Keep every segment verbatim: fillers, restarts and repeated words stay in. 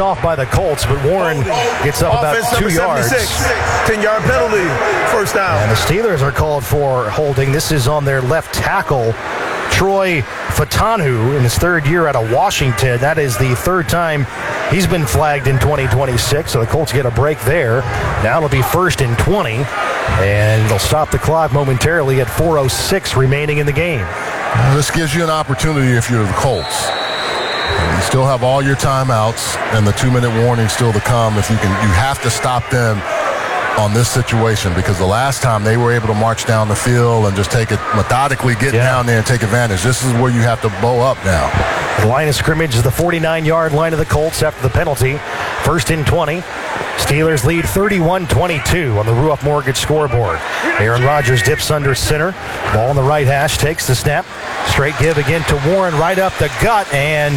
off by the Colts, but Warren gets up about two yards. ten-yard penalty, first down. And the Steelers are called for holding. This is on their left tackle, Troy Fautanu, in his third year out of Washington. That is the third time he's been flagged in twenty twenty-six, so the Colts get a break there. Now it'll be first and twenty, and they'll stop the clock momentarily at four oh six remaining in the game. Well, this gives you an opportunity if you're the Colts. You still have all your timeouts and the two-minute warning still to come. If you can, you have to stop them on this situation, because the last time they were able to march down the field and just take it methodically, get yeah. down there and take advantage. This is where you have to bow up now. The line of scrimmage is the forty-nine-yard line of the Colts after the penalty. First and twenty. Steelers lead thirty-one twenty-two on the Ruoff Mortgage scoreboard. Aaron Rodgers dips under center. Ball on the right hash, takes the snap. Straight give again to Warren, right up the gut, and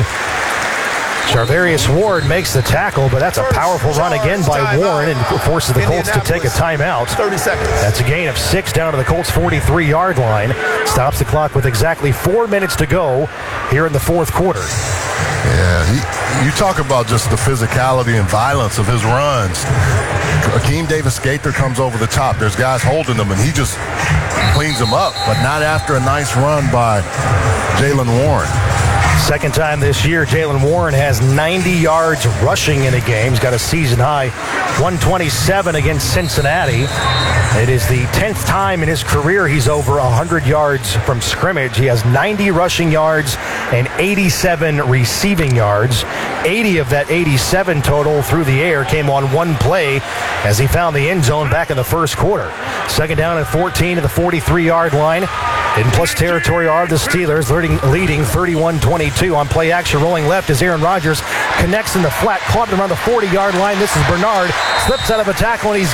Charvarius Ward makes the tackle, but that's a powerful run again by Warren and forces the Colts to take a timeout. thirty seconds. That's a gain of six down to the Colts' forty-three-yard line. Stops the clock with exactly four minutes to go here in the fourth quarter. Yeah, he, you talk about just the physicality and violence of his runs. Akeem Davis-Gaither comes over the top. There's guys holding him, and he just cleans them up, but not after a nice run by Jaylen Warren. Second time this year, Jaylen Warren has ninety yards rushing in a game. He's got a season high one twenty-seven against Cincinnati. It is the tenth time in his career he's over one hundred yards from scrimmage. He has ninety rushing yards and eighty-seven receiving yards. eighty of that eighty-seven total through the air came on one play as he found the end zone back in the first quarter. Second down at fourteen to the forty-three-yard line. In plus territory are the Steelers, leading, leading thirty-one twenty-two. On play action, rolling left as Aaron Rodgers connects in the flat, caught him around the forty-yard line. This is Bernard, slips out of a tackle, and he's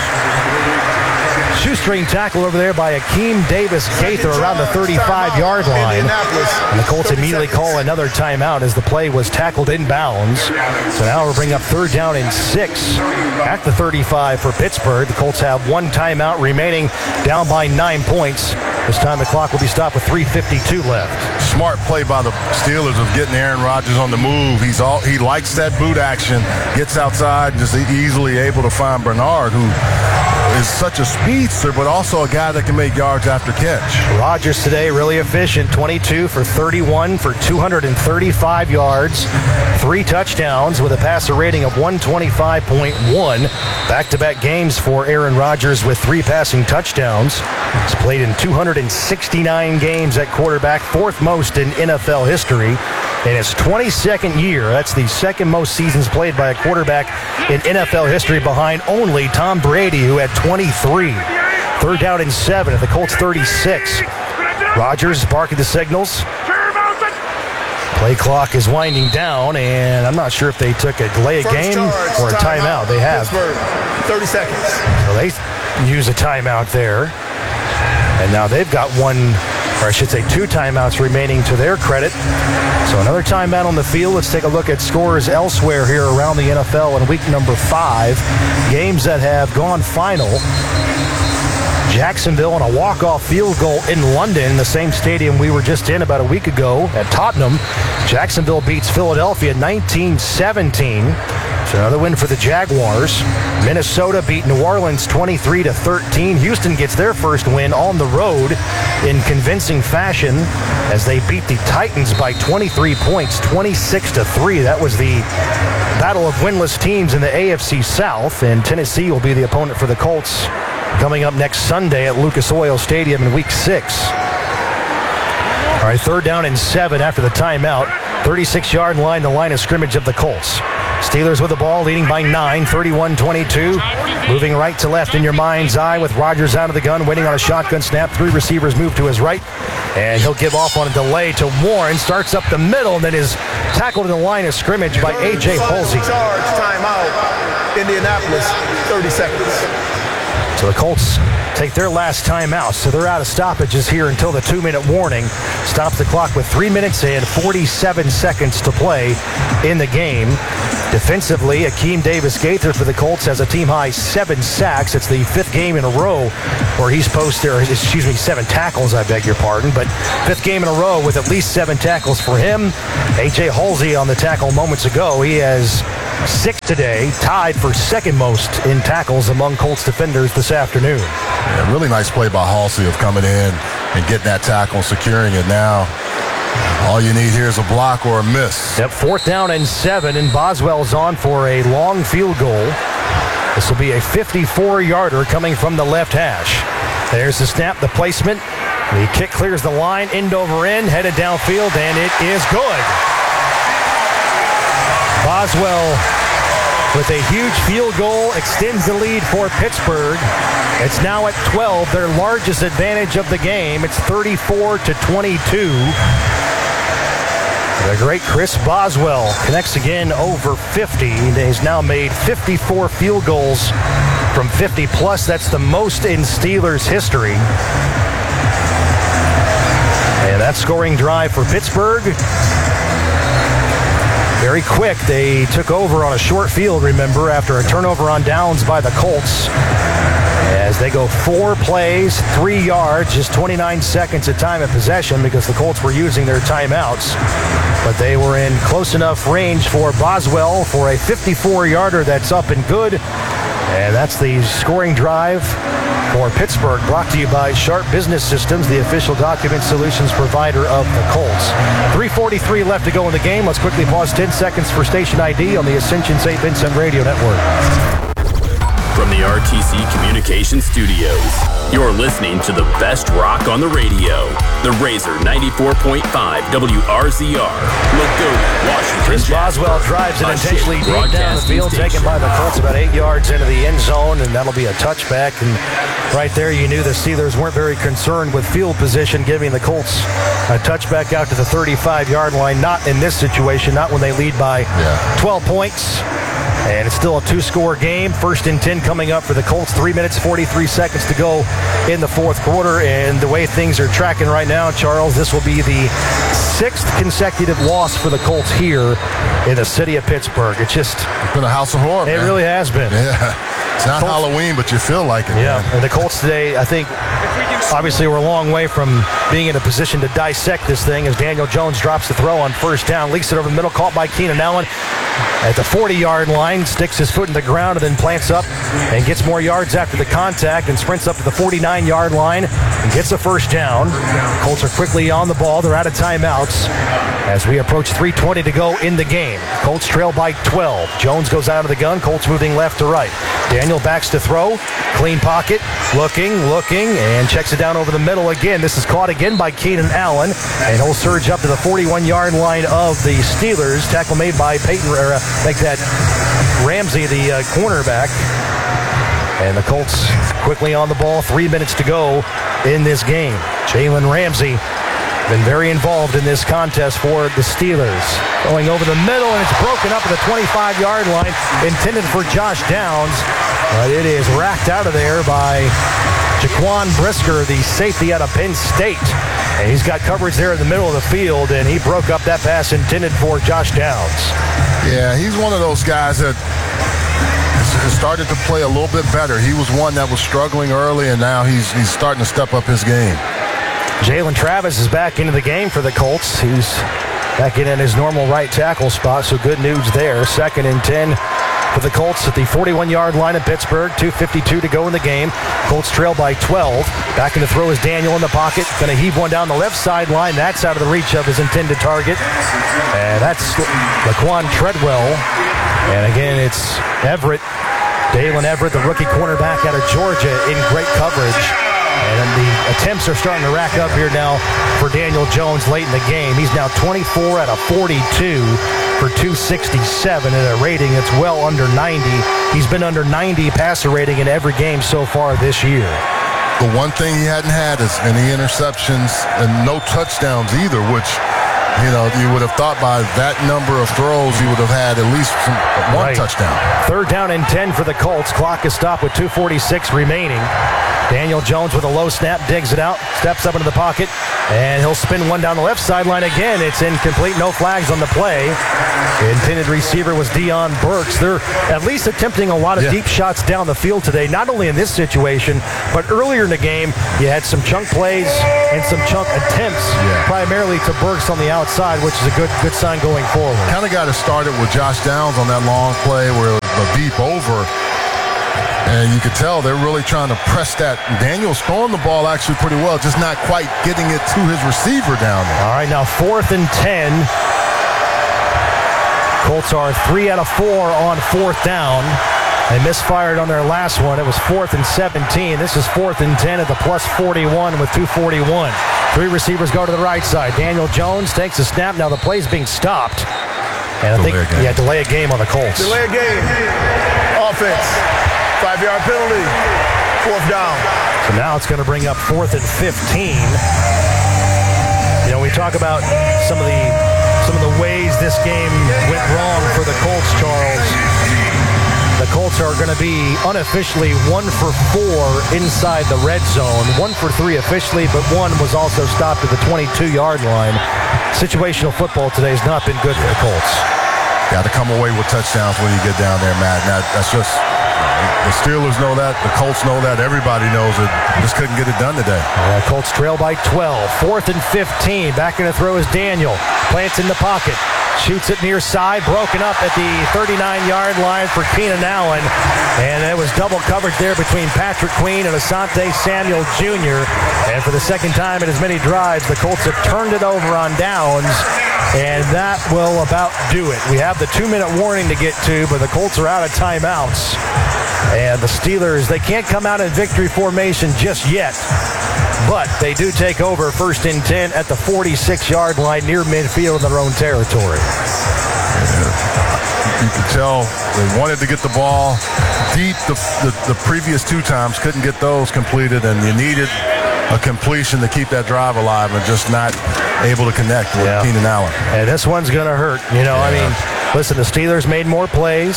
shoestring tackle over there by Akeem Davis-Gaither around the thirty-five-yard line. And the Colts immediately call another timeout as the play was tackled in bounds. So now we'll bring up third down and six at the thirty-five for Pittsburgh. The Colts have one timeout remaining, down by nine points. This time the clock will be stopped with three fifty-two left. Smart play by the Steelers of getting Aaron Rodgers on the move. He's all he likes that boot action, gets outside, and just easily able to find Bernard, who is such a speedster, but also a guy that can make yards after catch. Rodgers today really efficient, twenty-two for thirty-one for two hundred thirty-five yards, three touchdowns with a passer rating of one twenty-five point one. Back-to-back games for Aaron Rodgers with three passing touchdowns. He's played in two hundred sixty-nine games at quarterback, fourth most in N F L history. In his twenty-second year, that's the second most seasons played by a quarterback in N F L history, behind only Tom Brady, who had twenty-three. Third down and seven at the Colts thirty-six. Rodgers barking the signals. Play clock is winding down, and I'm not sure if they took a delay a game or a timeout. They have. thirty seconds. So they use a timeout there. And now they've got one, or I should say two timeouts remaining to their credit. So another timeout on the field. Let's take a look at scores elsewhere here around the N F L in week number five. Games that have gone final. Jacksonville on a walk-off field goal in London, the same stadium we were just in about a week ago at Tottenham. Jacksonville beats Philadelphia nineteen seventeen. So another win for the Jaguars. Minnesota beat New Orleans twenty-three to thirteen. Houston gets their first win on the road in convincing fashion as they beat the Titans by twenty-three points, twenty-six to three. That was the battle of winless teams in the A F C South, and Tennessee will be the opponent for the Colts coming up next Sunday at Lucas Oil Stadium in week six. All right, third down and seven after the timeout. thirty-six-yard line, the line of scrimmage of the Colts. Steelers with the ball, leading by nine, thirty-one twenty-two. Moving right to left in your mind's eye with Rodgers out of the gun, waiting on a shotgun snap. Three receivers move to his right, and he'll give off on a delay to Warren. Starts up the middle, and then is tackled in the line of scrimmage by A J Halsey. Charge, timeout, Indianapolis, thirty seconds. So the Colts take their last timeout, so they're out of stoppages here until the two-minute warning. Stops the clock with three minutes and forty-seven seconds to play in the game. Defensively, Akeem Davis-Gaither for the Colts has a team-high seven sacks. It's the fifth game in a row where he's posted, or excuse me, seven tackles, I beg your pardon, but fifth game in a row with at least seven tackles for him. A J Halsey on the tackle moments ago. He has six today, tied for second most in tackles among Colts defenders this afternoon. Yeah, really nice play by Halsey of coming in and getting that tackle and securing it now. All you need here is a block or a miss. Yep, fourth down and seven, and Boswell's on for a long field goal. This will be a fifty-four-yarder coming from the left hash. There's the snap, the placement. The kick clears the line, end over end, headed downfield, and it is good. Boswell with a huge field goal extends the lead for Pittsburgh. It's now at twelve, their largest advantage of the game. It's thirty-four to twenty-two. The great Chris Boswell connects again over fifty. He's now made fifty-four field goals from fifty plus. That's the most in Steelers history. And that scoring drive for Pittsburgh, very quick. They took over on a short field, remember, after a turnover on downs by the Colts. As they go four plays, three yards, just twenty-nine seconds of time of possession because the Colts were using their timeouts. But they were in close enough range for Boswell for a fifty-four-yarder that's up and good. And that's the scoring drive for Pittsburgh, brought to you by Sharp Business Systems, the official document solutions provider of the Colts. three forty-three left to go in the game. Let's quickly pause ten seconds for station I D on the Ascension Saint Vincent Radio Network. From the R T C Communications Studios, you're listening to the best rock on the radio. The Razor ninety-four point five W R Z R, Laguna, Washington. Chris Boswell drives it intentionally deep down the field, taken by the Colts about eight yards into the end zone, and that'll be a touchback. And right there, you knew the Steelers weren't very concerned with field position, giving the Colts a touchback out to the thirty-five-yard line. Not in this situation, not when they lead by yeah. twelve points. And it's still a two-score game. First and ten coming up for the Colts. Three minutes, forty-three seconds to go in the fourth quarter. And the way things are tracking right now, Charles, this will be the sixth consecutive loss for the Colts here in the city of Pittsburgh. It's just... It's been a house of horror, It man. really has been. Yeah. It's not Colts, Halloween, but you feel like it. Yeah, man. and the Colts today, I think, obviously we're a long way from being in a position to dissect this thing as Daniel Jones drops the throw on first down, leaks it over the middle, caught by Keenan Allen at the forty-yard line, sticks his foot in the ground and then plants up and gets more yards after the contact and sprints up to the forty-nine-yard line and gets a first down. Colts are quickly on the ball. They're out of timeouts as we approach three twenty to go in the game. Colts trail by twelve. Jones goes out of the gun. Colts moving left to right. Daniel backs to throw. Clean pocket. Looking, looking, and checks it down over the middle again. This is caught again by Keenan Allen, and he'll surge up to the forty-one-yard line of the Steelers. Tackle made by Peyton, or uh, make that Ramsey, the uh, cornerback. And the Colts quickly on the ball. Three minutes to go in this game. Jalen Ramsey been very involved in this contest for the Steelers. Going over the middle, and it's broken up at the twenty-five-yard line, intended for Josh Downs. But it is racked out of there by Jaquan Brisker, the safety out of Penn State. And he's got coverage there in the middle of the field, and he broke up that pass intended for Josh Downs. Yeah, he's one of those guys that has started to play a little bit better. He was one that was struggling early, and now he's he's starting to step up his game. Jalen Travis is back into the game for the Colts. He's back in, in his normal right tackle spot, so good news there. Second and ten for the Colts at the forty-one-yard line of Pittsburgh. two fifty-two to go in the game. Colts trail by twelve. Back in the throw is Daniel in the pocket. Going to heave one down the left sideline. That's out of the reach of his intended target. And that's Laquan Treadwell. And again, it's Everett. Dalen Everett, the rookie cornerback out of Georgia, in great coverage. And the attempts are starting to rack up here now for Daniel Jones late in the game. He's now twenty-four out of forty-two for two sixty-seven and a rating that's well under ninety. He's been under ninety passer rating in every game so far this year. The one thing he hadn't had is any interceptions and no touchdowns either, which, you know, you would have thought by that number of throws he would have had at least some, one right. touchdown. Third down and ten for the Colts. Clock is stopped with two forty-six remaining. Daniel Jones with a low snap, digs it out, steps up into the pocket, and he'll spin one down the left sideline again. It's incomplete, no flags on the play. The intended receiver was Deion Burks. They're at least attempting a lot of yeah. deep shots down the field today, not only in this situation, but earlier in the game, you had some chunk plays and some chunk attempts, yeah. primarily to Burks on the outside. outside, which is a good good sign going forward. Kind of got it started with Josh Downs on that long play where it was a deep over. And you could tell they're really trying to press that. Daniel's throwing the ball actually pretty well, just not quite getting it to his receiver down there. All right, now fourth and ten. Colts are three out of four on fourth down. They misfired on their last one. It was fourth and seventeen. This is fourth and ten at the plus forty-one with two forty-one. Three receivers go to the right side. Daniel Jones takes a snap. Now the play's being stopped. And I think, yeah, delay a game on the Colts. Delay a game. Offense. Five-yard penalty. Fourth down. So now it's going to bring up fourth and fifteen. You know, we talk about some of the some of the ways this game went wrong for the Colts, Charles. The Colts are going to be unofficially one for four inside the red zone. One for three officially, but one was also stopped at the twenty-two-yard line. Situational football today has not been good for the Colts. Got to come away with touchdowns when you get down there, Matt. That, that's just, the Steelers know that. The Colts know that. Everybody knows it. Just couldn't get it done today. Uh, Colts trail by twelve. Fourth and fifteen. Back in the throw is Daniel. Plants in the pocket. Shoots it near side, broken up at the thirty-nine-yard line for Keenan Allen. And it was double coverage there between Patrick Queen and Asante Samuel Junior And for the second time in as many drives, the Colts have turned it over on downs. And that will about do it. We have the two-minute warning to get to, but the Colts are out of timeouts. And the Steelers, they can't come out in victory formation just yet. But they do take over first and ten at the forty-six-yard line near midfield in their own territory. You can tell they wanted to get the ball deep the, the, the previous two times, couldn't get those completed, and you needed a completion to keep that drive alive and just not able to connect with yeah. Keenan Allen. And this one's going to hurt. You know, yeah. I mean, listen, the Steelers made more plays.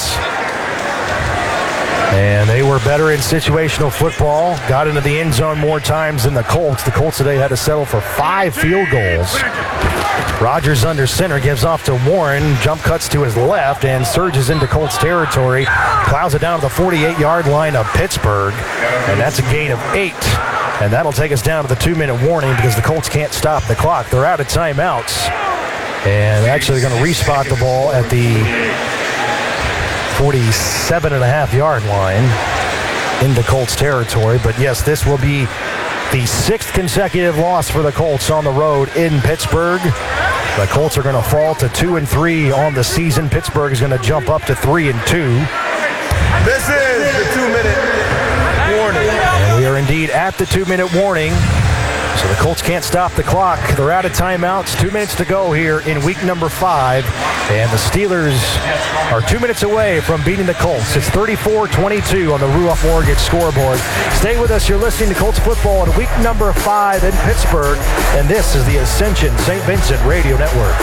And they were better in situational football, got into the end zone more times than the Colts. The Colts today had to settle for five field goals. Rodgers under center, gives off to Warren, jump cuts to his left, and surges into Colts territory. Plows it down to the forty-eight-yard line of Pittsburgh, and that's a gain of eight. And that'll take us down to the two-minute warning because the Colts can't stop the clock. They're out of timeouts. And actually they're going to respot the ball at the forty-seven and a half yard line into Colts territory. But yes, this will be the sixth consecutive loss for the Colts on the road in Pittsburgh. The Colts are going to fall to two and three on the season. Pittsburgh is going to jump up to three and two. This is the two-minute warning. And we are indeed at the two-minute warning. So the Colts can't stop the clock. They're out of timeouts. Two minutes to go here in week number five. And the Steelers are two minutes away from beating the Colts. It's thirty-four twenty-two on the Ruoff Mortgage scoreboard. Stay with us. You're listening to Colts football in week number five in Pittsburgh. And this is the Ascension Saint Vincent Radio Network.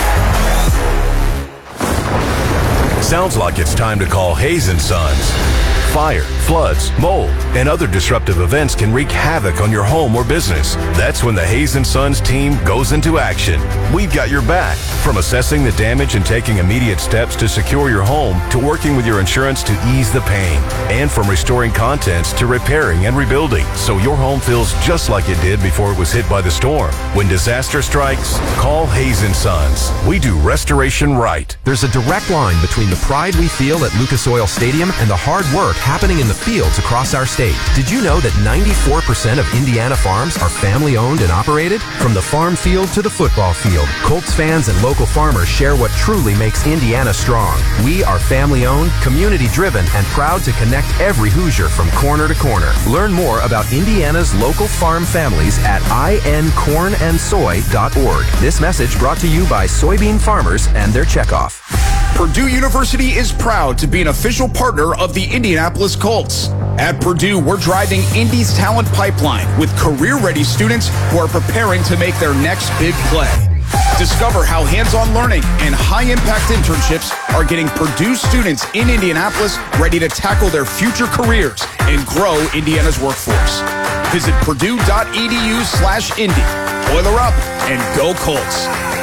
Sounds like it's time to call Hayes and Sons. Fire, floods, mold, and other disruptive events can wreak havoc on your home or business. That's when the Hayes and Sons team goes into action. We've got your back. From assessing the damage and taking immediate steps to secure your home, to working with your insurance to ease the pain, and from restoring contents to repairing and rebuilding, so your home feels just like it did before it was hit by the storm. When disaster strikes, call Hayes and Sons. We do restoration right. There's a direct line between the pride we feel at Lucas Oil Stadium and the hard work happening in the fields across our state. Did you know that ninety-four percent of Indiana farms are family owned and operated? From the farm field to the football field, Colts fans and local farmers share what truly makes Indiana strong. We are family owned, community driven, and proud to connect every Hoosier from corner to corner. Learn more about Indiana's local farm families at I N corn and soy dot org. This message brought to you by soybean farmers and their checkoff. Purdue University is proud to be an official partner of the Indianapolis Colts. At Purdue, we're driving Indy's talent pipeline with career-ready students who are preparing to make their next big play. Discover how hands-on learning and high-impact internships are getting Purdue students in Indianapolis ready to tackle their future careers and grow Indiana's workforce. Visit purdue dot e d u slash indy. Boiler up and go Colts.